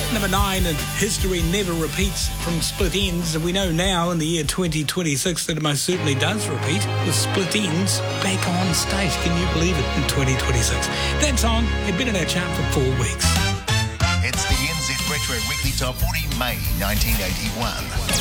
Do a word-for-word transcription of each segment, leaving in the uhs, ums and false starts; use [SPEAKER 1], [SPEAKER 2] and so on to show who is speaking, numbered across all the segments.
[SPEAKER 1] Number nine, and History Never Repeats from Split Enz. And we know now in the year twenty twenty-six that it most certainly does repeat with Split Enz back on stage. Can you believe it, in twenty twenty-six? That song had been in our chart for four weeks.
[SPEAKER 2] It's the N Z Retro Weekly Top forty, May nineteen eighty-one.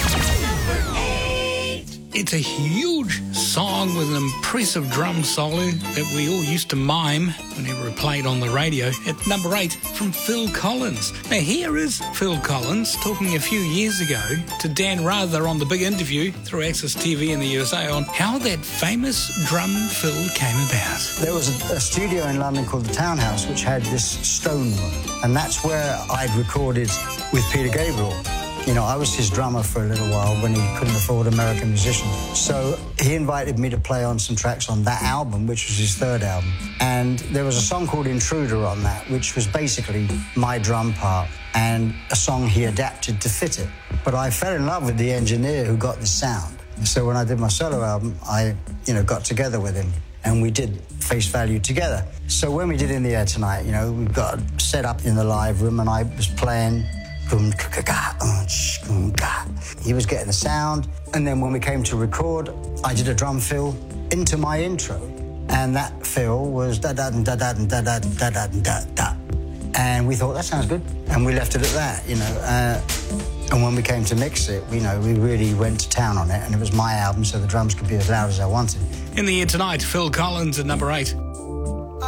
[SPEAKER 1] It's a huge song with an impressive drum solo that we all used to mime whenever it played on the radio. At number eight, from Phil Collins. Now here is Phil Collins talking a few years ago to Dan Rather on the big interview through Access T V in the U S A on how that famous drum fill came about.
[SPEAKER 3] There was a, a studio in London called the Townhouse which had this stone room, and that's where I'd recorded with Peter Gabriel. You know, I was his drummer for a little while when he couldn't afford American musicians. So he invited me to play on some tracks on that album, which was his third album. And there was a song called Intruder on that, which was basically my drum part and a song he adapted to fit it. But I fell in love with the engineer who got the sound. So when I did my solo album, I, you know, got together with him and we did Face Value together. So when we did In the Air Tonight, you know, we got set up in the live room and I was playing. He was getting the sound, and then when we came to record, I did a drum fill into my intro, and that fill was da da da da da da da da da da, and we thought that sounds good, and we left it at that, you know. Uh, and when we came to mix it, you know, we really went to town on it, and it was my album, so the drums could be as loud as I wanted.
[SPEAKER 1] In the Air Tonight, Phil Collins at number eight.